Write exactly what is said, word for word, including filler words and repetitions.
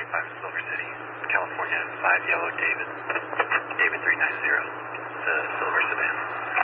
twenty-five Silver City, California, five Yellow David, David three ninety, the silver sedan.